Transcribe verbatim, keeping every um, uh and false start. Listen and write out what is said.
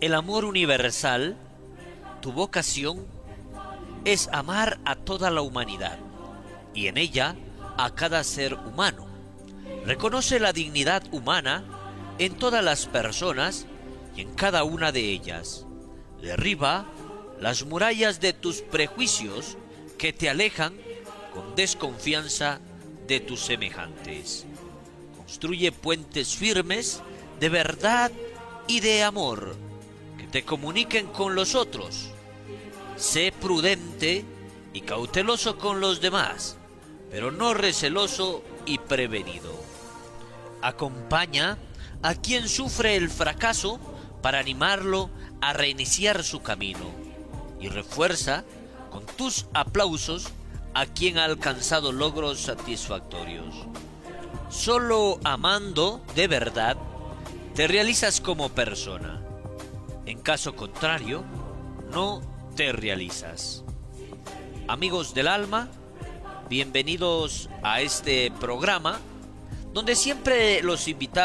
El amor universal, tu vocación, es amar a toda la humanidad y en ella a cada ser humano. Reconoce la dignidad humana en todas las personas y en cada una de ellas. Derriba las murallas de tus prejuicios que te alejan con desconfianza de tus semejantes. Construye puentes firmes de verdad y de amor que te comuniquen con los otros. Sé prudente y cauteloso con los demás, pero no receloso y prevenido. Acompaña a quien sufre el fracaso para animarlo a reiniciar su camino y refuerza con tus aplausos a quien ha alcanzado logros satisfactorios. Solo amando de verdad te realizas como persona. En caso contrario, no te realizas. Amigos del alma, bienvenidos a este programa donde siempre los invitamos